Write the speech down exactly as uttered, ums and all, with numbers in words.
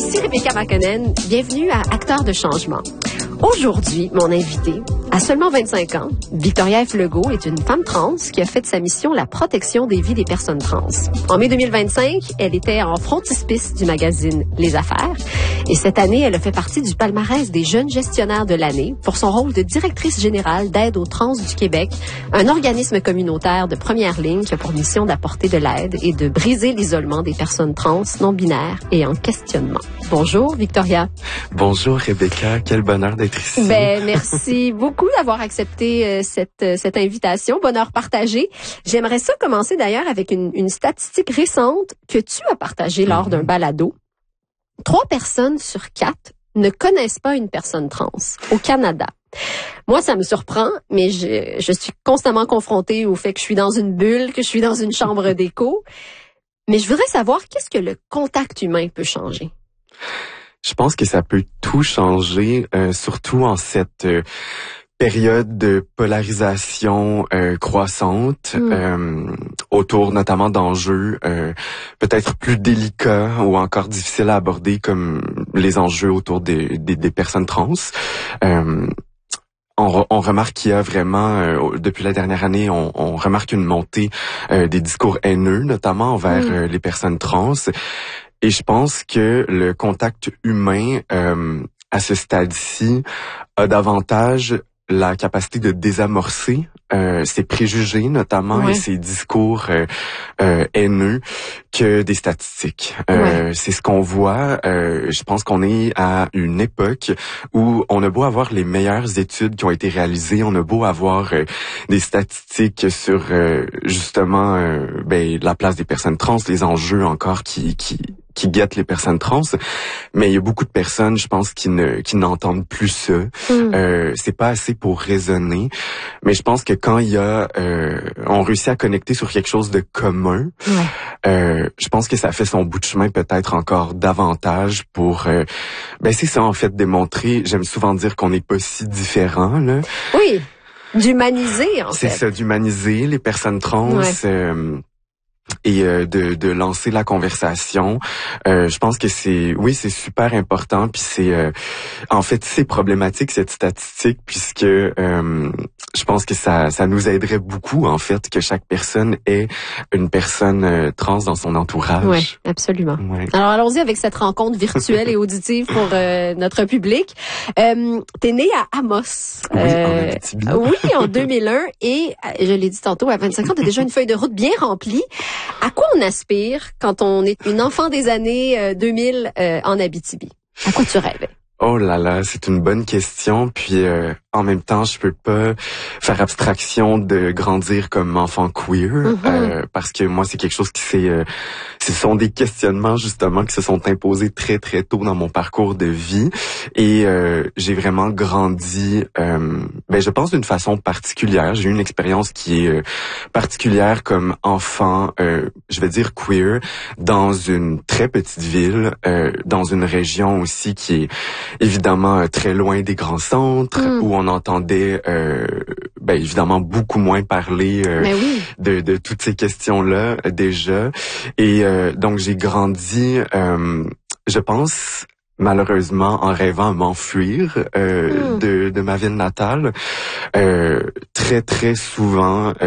Ici Rebecca McConnell, bienvenue à Acteurs de changement. Aujourd'hui, mon invitée, à seulement vingt-cinq ans, Victoria F. Legault est une femme trans qui a fait de sa mission la protection des vies des personnes trans. En mai deux mille vingt-cinq, elle était en frontispice du magazine Les Affaires et cette année, elle a fait partie du palmarès des jeunes gestionnaires de l'année pour son rôle de directrice générale d'aide aux trans du Québec, un organisme communautaire de première ligne qui a pour mission d'apporter de l'aide et de briser l'isolement des personnes trans, non-binaires et en questionnement. Bonjour, Victoria. Bonjour, Rebecca. Quel bonheur d'être ici. Ben, merci beaucoup d'avoir accepté euh, cette, euh, cette invitation. Bonheur partagé. J'aimerais ça commencer d'ailleurs avec une, une statistique récente que tu as partagée lors mm-hmm. d'un balado. Trois personnes sur quatre ne connaissent pas une personne trans au Canada. Moi, ça me surprend, mais je, je suis constamment confrontée au fait que je suis dans une bulle, que je suis dans une chambre d'écho. Mais je voudrais savoir, qu'est-ce que le contact humain peut changer? Je pense que ça peut tout changer, euh, surtout en cette euh, période de polarisation euh, croissante, mm. euh, autour notamment d'enjeux euh, peut-être plus délicats ou encore difficiles à aborder, comme les enjeux autour des, des, des personnes trans. Euh, On, re, on remarque qu'il y a vraiment, euh, depuis la dernière année, on, on remarque une montée euh, des discours haineux, notamment envers mm. euh, les personnes trans. Et je pense que le contact humain, euh, à ce stade-ci, a davantage la capacité de désamorcer euh, ces préjugés, notamment, ouais. et ces discours euh, euh, haineux, que des statistiques. Euh, ouais. C'est ce qu'on voit. Euh, je pense qu'on est à une époque où on a beau avoir les meilleures études qui ont été réalisées, on a beau avoir euh, des statistiques sur euh, justement euh, ben, la place des personnes trans, les enjeux encore qui qui qui guettent les personnes trans, mais il y a beaucoup de personnes, je pense, qui ne qui n'entendent plus ça. Mm. Euh, c'est pas assez pour raisonner, mais je pense que quand il y a, euh, on réussit à connecter sur quelque chose de commun, ouais. euh, je pense que ça fait son bout de chemin peut-être encore davantage pour, euh, ben c'est ça en fait, démontrer. J'aime souvent dire qu'on n'est pas si différents là. Oui, d'humaniser en c'est fait. C'est ça, d'humaniser les personnes trans. Ouais. Euh, et euh, de de lancer la conversation. Euh, je pense que c'est oui, c'est super important, puis c'est euh, en fait c'est problématique cette statistique, puisque euh, je pense que ça ça nous aiderait beaucoup en fait que chaque personne ait une personne euh, trans dans son entourage. Oui, absolument. Ouais. Alors allons-y avec cette rencontre virtuelle et auditive pour euh, notre public. Euh, t'es né à Amos. Oui, euh, en Abitibi. Oui, en deux mille un, et je l'ai dit tantôt, à vingt-cinq ans, t'as déjà une feuille de route bien remplie. À quoi on aspire quand on est une enfant des années euh, deux mille euh, en Abitibi? À quoi tu rêves? Oh là là, c'est une bonne question. Puis euh, en même temps, je peux pas faire abstraction de grandir comme enfant queer, mm-hmm. euh, parce que moi, c'est quelque chose qui s'est, euh, ce sont des questionnements justement qui se sont imposés très très tôt dans mon parcours de vie, et euh, j'ai vraiment grandi, euh, ben je pense d'une façon particulière. J'ai eu une expérience qui est euh, particulière comme enfant, euh, je vais dire queer, dans une très petite ville, euh, dans une région aussi qui est évidemment euh, très loin des grands centres, mm. où on entendait euh, ben évidemment beaucoup moins parler euh, oui. de, de toutes ces questions-là euh, déjà. Et euh, donc j'ai grandi, euh, je pense malheureusement en rêvant à m'enfuir euh, mm. de, de ma ville natale, euh, très très souvent. Euh,